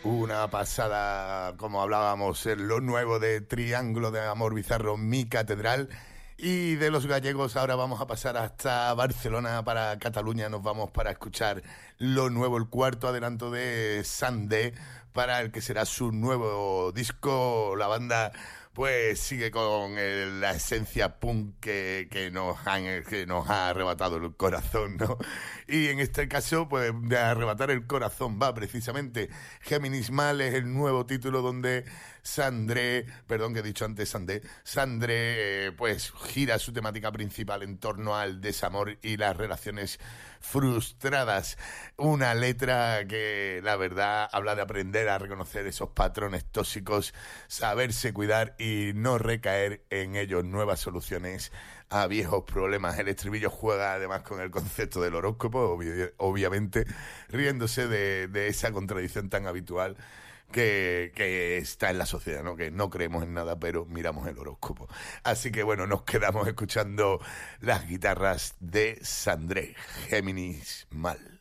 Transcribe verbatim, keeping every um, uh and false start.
Una pasada, como hablábamos, en lo nuevo de Triángulo de Amor Bizarro, Mi Catedral. Y de los gallegos ahora vamos a pasar hasta Barcelona, para Cataluña. Nos vamos para escuchar lo nuevo, el cuarto adelanto de Sandé, para el que será su nuevo disco. La banda pues sigue con el, la esencia punk que, que, nos han, que nos ha arrebatado el corazón, ¿no? Y en este caso, pues de arrebatar el corazón va precisamente Géminis Mal, es el nuevo título donde Sandré, perdón que he dicho antes Sandé, Sandré eh, pues gira su temática principal en torno al desamor y las relaciones frustradas. Una letra que la verdad habla de aprender a reconocer esos patrones tóxicos, saberse cuidar y no recaer en ellos, nuevas soluciones a viejos problemas. El estribillo juega además con el concepto del horóscopo, obvi- obviamente riéndose de, de esa contradicción tan habitual que, que está en la sociedad, ¿no? Que no creemos en nada, pero miramos el horóscopo. Así que bueno, nos quedamos escuchando las guitarras de Sandré, Géminis Mal.